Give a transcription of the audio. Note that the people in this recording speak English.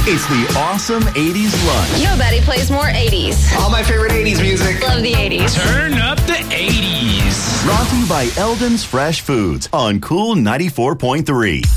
It's the awesome 80s lunch. Nobody plays more 80s. All my favorite 80s music. Love the 80s. Turn up the 80s. Brought to you by Eldon's Fresh Foods on Cool 94.3.